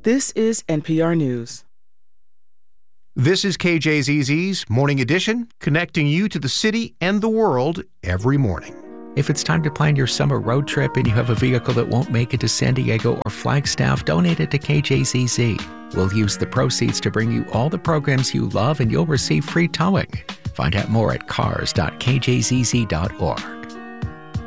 This is NPR News. This is KJZZ's Morning Edition, connecting you to the city and the world every morning. If it's time to plan your summer road trip and you have a vehicle that won't make it to San Diego or Flagstaff, donate it to KJZZ. We'll use the proceeds to bring you all the programs you love and you'll receive free towing. Find out more at cars.kjzz.org.